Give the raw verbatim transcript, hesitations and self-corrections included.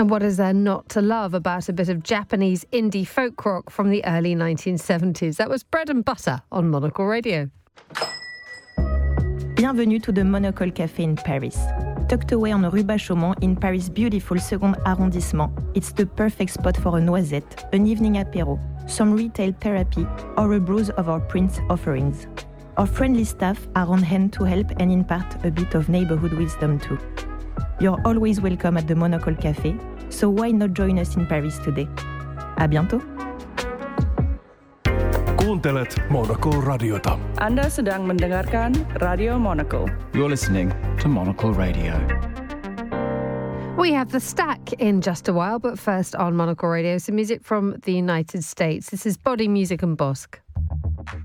And what is there not to love about a bit of Japanese indie folk rock from the early nineteen seventies? That was Bread and Butter on Monocle Radio. Bienvenue to the Monocle Café in Paris. Tucked away on Rue Bachaumont in Paris' beautiful second arrondissement, it's the perfect spot for a noisette, an evening apéro, some retail therapy, or a browse of our print offerings. Our friendly staff are on hand to help and impart a bit of neighborhood wisdom too. You're always welcome at the Monocle Café, so why not join us in Paris today? À bientôt! Kuuntelet Monocle Radiota. Anda sedang mendengarkan Radio Monocle. You're listening to Monocle Radio. We have the stack in just a while, but first on Monocle Radio, some music from the United States. This is Body Music and Bosque.